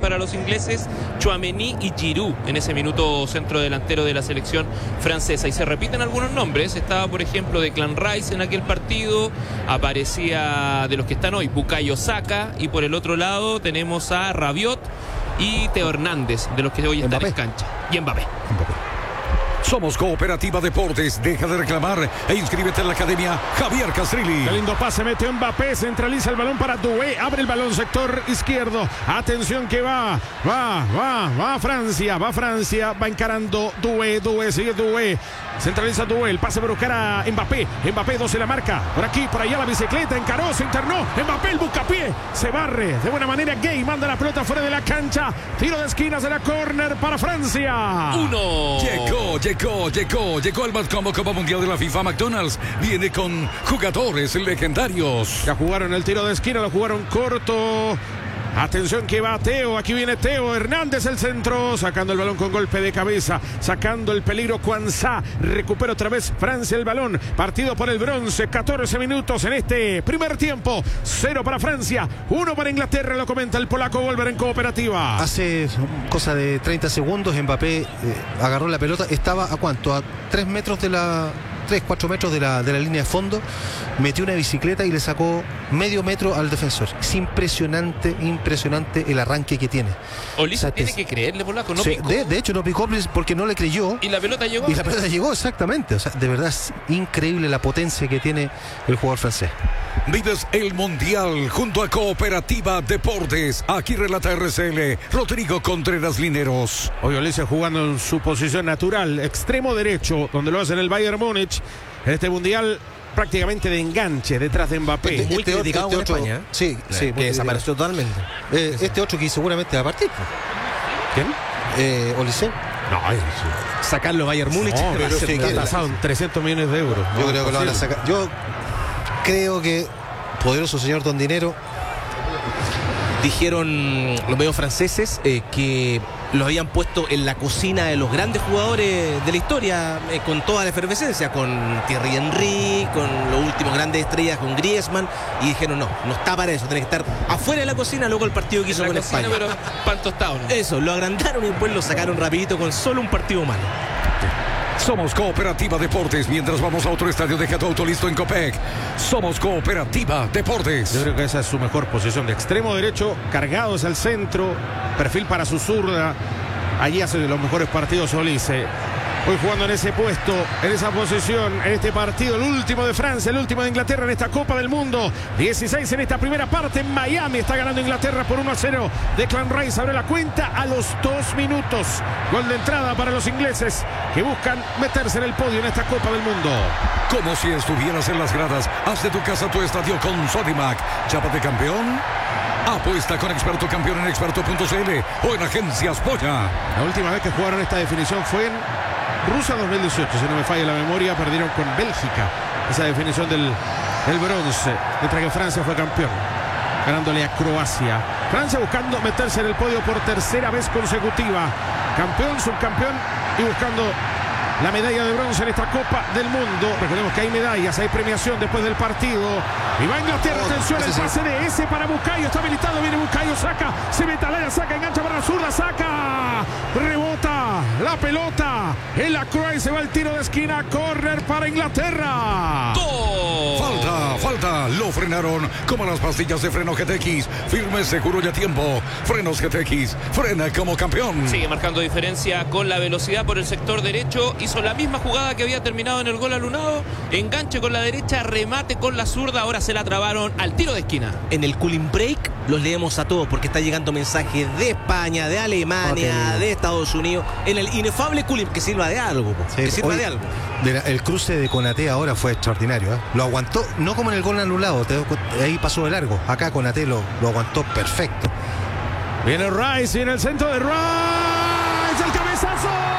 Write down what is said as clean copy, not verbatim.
para los ingleses, Tchouaméni y Giroud en ese minuto centro delantero de la selección francesa. Y se repiten algunos nombres. Estaba, por ejemplo, Declan Rice en aquel partido. Aparecía, de los que están hoy, Bukayo Saka. Y por el otro lado tenemos a Rabiot y Teo Hernández, de los que hoy están en cancha. Y Mbappé. Somos Cooperativa Deportes. Deja de reclamar e inscríbete en la Academia Javier Castrilli. Qué lindo pase, mete Mbappé, centraliza el balón para Doué, abre el balón sector izquierdo. Atención que va Francia, va encarando Doué, sigue Doué. Centraliza Doué, el pase para buscar a Mbappé. Mbappé 12 la marca. Por aquí, por allá la bicicleta, encaró, se internó. Mbappé, el buscapié, se barre de buena manera. Gay manda la pelota fuera de la cancha. Tiro de esquina, será córner para Francia. Llegó el más combo Copa Mundial de la FIFA. McDonald's viene con jugadores legendarios. Ya jugaron el tiro de esquina, lo jugaron corto. Atención que va Teo, aquí viene Teo Hernández, el centro, sacando el balón con golpe de cabeza, sacando el peligro Kwanzaa, recupera otra vez Francia el balón, partido por el bronce, 14 minutos en este primer tiempo, 0 para Francia, 1 para Inglaterra, lo comenta el polaco Wolver en Cooperativa. Hace cosa de 30 segundos Mbappé agarró la pelota, estaba ¿a cuánto? A 3 metros de la... 3-4 metros de la línea de fondo, metió una bicicleta y le sacó medio metro al defensor. Es impresionante el arranque que tiene. Olise tiene que creerle, polaco, no picó. De hecho no picó porque no le creyó. Y la pelota llegó. Y la pelota llegó, exactamente. O sea, de verdad es increíble la potencia que tiene el jugador francés. Vives el Mundial junto a Cooperativa Deportes. Aquí relata RCL Rodrigo Contreras Lineros. Hoy Olise jugando en su posición natural, extremo derecho, donde lo hace en el Bayern Múnich. En este Mundial prácticamente de enganche detrás de Mbappé. Muy criticado en España. Sí, que desapareció totalmente. Este otro que seguramente va a partir. ¿Quién? Olise. No, sacarlo Bayern Múnich. No, pero está tasado en 300 millones de euros. Yo creo que lo van a sacar. Yo creo que poderoso señor Don Dinero. Dijeron los medios franceses que lo habían puesto en la cocina de los grandes jugadores de la historia, con toda la efervescencia, con Thierry Henry, con los últimos grandes estrellas, con Griezmann, y dijeron no está para eso, tiene que estar afuera de la cocina. Luego el partido que hizo con cocina, España, pero pan tostado, ¿no? Eso, lo agrandaron y después lo sacaron rapidito con solo un partido malo. Somos Cooperativa Deportes. Mientras vamos a otro estadio, deja tu auto listo en Copec. Somos Cooperativa Deportes. Yo creo que esa es su mejor posición, de extremo derecho, cargados al centro, perfil para su zurda. Allí hace los mejores partidos Olise. Hoy jugando en ese puesto, en esa posición, en este partido, el último de Francia, el último de Inglaterra en esta Copa del Mundo. 16 en esta primera parte en Miami. Está ganando Inglaterra por 1-0. Declan Rice abre la cuenta a los 2 minutos. Gol de entrada para los ingleses que buscan meterse en el podio en esta Copa del Mundo. Como si estuvieras en las gradas. Haz de tu casa tu estadio con Sodimac. Chápate campeón. Apuesta con Experto Campeón en experto.cl o en Agencias Polla. La última vez que jugaron esta definición fue en Rusia 2018, si no me falla la memoria. Perdieron con Bélgica esa definición del bronce, mientras que Francia fue campeón, ganándole a Croacia. Francia buscando meterse en el podio por tercera vez consecutiva, campeón, subcampeón y buscando la medalla de bronce en esta Copa del Mundo. Recordemos que hay medallas, hay premiación después del partido. Y va Inglaterra, atención, el pase de ese para Bukayo, está habilitado, viene Bukayo, saca, se mete al área, saca, engancha para la zurda, saca, rebota la pelota, en la Croix se va el tiro de esquina, córner para Inglaterra. Falta, lo frenaron como las pastillas de freno GTX, firme, seguro y a tiempo. Frenos GTX, frena como campeón. Sigue marcando diferencia con la velocidad por el sector derecho. Hizo la misma jugada que había terminado en el gol anulado. Enganche con la derecha, remate con la zurda. Ahora se la trabaron al tiro de esquina. En el cooling break los leemos a todos porque está llegando mensajes de España, de Alemania, de Estados Unidos. En el inefable cooling, que sirva de algo. Sí, que sirva de algo. El cruce de Konaté ahora fue extraordinario. Lo aguantó, no como en el gol anulado. Ahí pasó de largo. Acá Konaté lo aguantó perfecto. Viene Rice, viene el centro de Rice. El cabezazo.